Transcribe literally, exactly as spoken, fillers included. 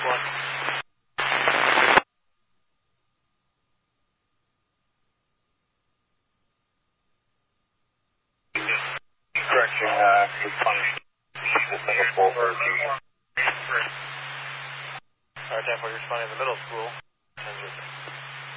one. Correction, uh, it's punished. She's a Singapore for a few years. Alright, ten four, you're responding to the middle school.